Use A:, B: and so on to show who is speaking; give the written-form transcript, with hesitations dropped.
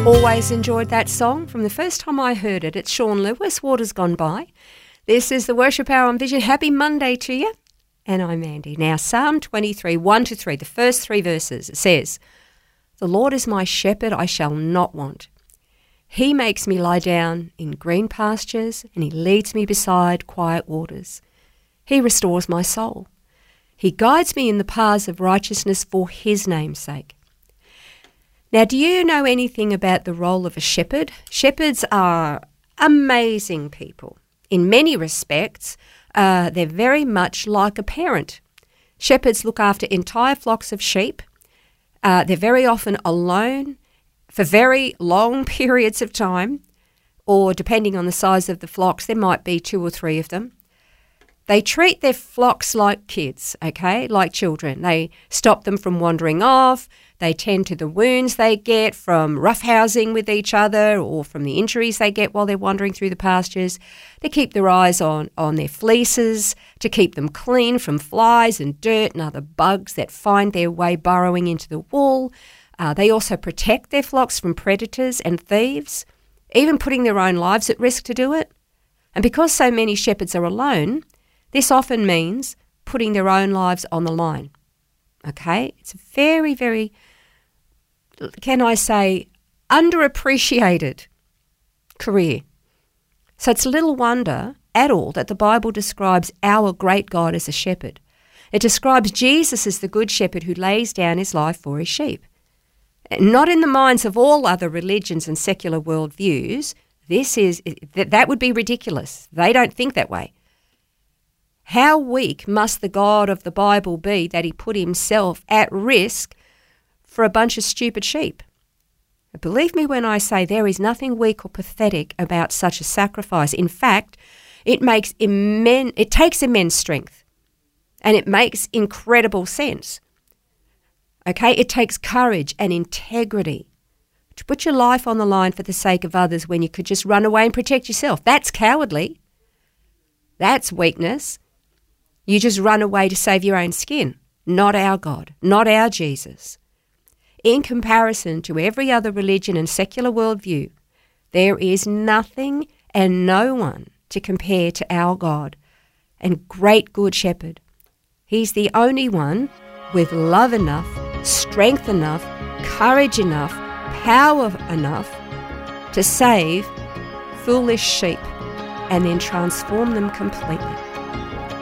A: Always enjoyed that song from the first time I heard it. It's Sean Lewis, Waters Gone By. This is the Worship Hour on Vision. Happy Monday to you. And I'm Andy. Now, Psalm 23, 1-3, the first three verses, it says, "The Lord is my shepherd, I shall not want. He makes me lie down in green pastures, and he leads me beside quiet waters. He restores my soul. He guides me in the paths of righteousness for his name's sake." Now, do you know anything about the role of a shepherd? Shepherds are amazing people. In many respects, they're very much like a parent. Shepherds look after entire flocks of sheep. They're very often alone for very long periods of time, or depending on the size of the flocks, there might be 2 or 3 of them. They treat their flocks like kids, okay, like children. They stop them from wandering off. They tend to the wounds they get from roughhousing with each other or from the injuries they get while they're wandering through the pastures. They keep their eyes on their fleeces to keep them clean from flies and dirt and other bugs that find their way burrowing into the wool. They also protect their flocks from predators and thieves, even putting their own lives at risk to do it. And because so many shepherds are alone, this often means putting their own lives on the line, okay? It's a very, very, can I say, underappreciated career. So it's little wonder at all that the Bible describes our great God as a shepherd. It describes Jesus as the good shepherd who lays down his life for his sheep. Not in the minds of all other religions and secular worldviews. That would be ridiculous. They don't think that way. How weak must the God of the Bible be that he put himself at risk for a bunch of stupid sheep? Believe me when I say there is nothing weak or pathetic about such a sacrifice. In fact, it takes immense strength, and it makes incredible sense. Okay, it takes courage and integrity to put your life on the line for the sake of others when you could just run away and protect yourself. That's cowardly. That's weakness. You just run away to save your own skin, not our God, not our Jesus. In comparison to every other religion and secular worldview, there is nothing and no one to compare to our God and great good shepherd. He's the only one with love enough, strength enough, courage enough, power enough to save foolish sheep and then transform them completely.